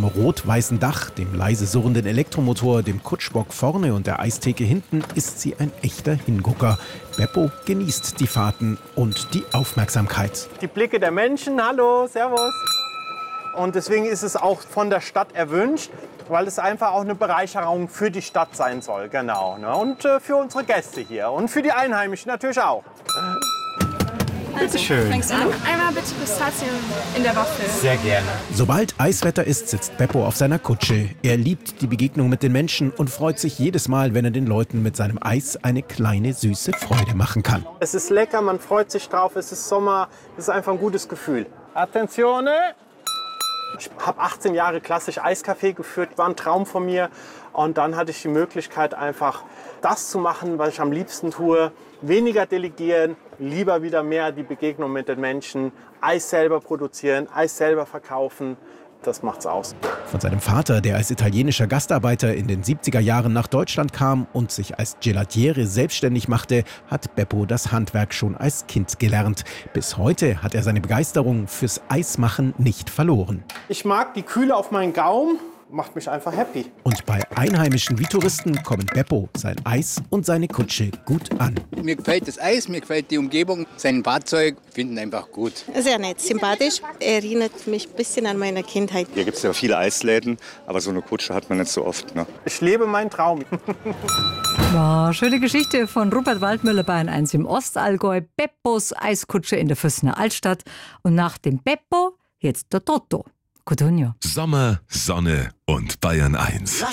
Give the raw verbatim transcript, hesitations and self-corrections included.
seinem rot-weißen Dach, dem leise surrenden Elektromotor, dem Kutschbock vorne und der Eistheke hinten ist sie ein echter Hingucker. Beppo genießt die Fahrten und die Aufmerksamkeit. Die Blicke der Menschen, hallo, servus. Und deswegen ist es auch von der Stadt erwünscht, weil es einfach auch eine Bereicherung für die Stadt sein soll. Genau. Ne? Und äh, für unsere Gäste hier und für die Einheimischen natürlich auch. Bitte schön. Fängst an? Einmal bitte Pistazien in der Waffel. Sehr gerne. Sobald Eiswetter ist, sitzt Beppo auf seiner Kutsche. Er liebt die Begegnung mit den Menschen und freut sich jedes Mal, wenn er den Leuten mit seinem Eis eine kleine, süße Freude machen kann. Es ist lecker, man freut sich drauf, es ist Sommer, es ist einfach ein gutes Gefühl. Attenzione! Ich habe achtzehn Jahre klassisch Eiscafé geführt, war ein Traum von mir. Und dann hatte ich die Möglichkeit, einfach das zu machen, was ich am liebsten tue. Weniger delegieren, lieber wieder mehr die Begegnung mit den Menschen. Eis selber produzieren, Eis selber verkaufen. Das macht's aus. Von seinem Vater, der als italienischer Gastarbeiter in den siebziger Jahren nach Deutschland kam und sich als Gelatiere selbstständig machte, hat Beppo das Handwerk schon als Kind gelernt. Bis heute hat er seine Begeisterung fürs Eismachen nicht verloren. Ich mag die Kühle auf meinen Gaumen. Macht mich einfach happy. Und bei Einheimischen wie Touristen kommen Beppo, sein Eis und seine Kutsche gut an. Mir gefällt das Eis, mir gefällt die Umgebung, sein Fahrzeug, finden einfach gut. Sehr nett, sympathisch, erinnert mich ein bisschen an meine Kindheit. Hier gibt es ja viele Eisläden, aber so eine Kutsche hat man nicht so oft. Ne? Ich lebe meinen Traum. Wow, schöne Geschichte von Rupert Waldmüller, Bayern eins im Ostallgäu. Beppos Eiskutsche in der Füssener Altstadt. Und nach dem Beppo jetzt der Toto. Codogno. Sommer, Sonne und Bayern eins.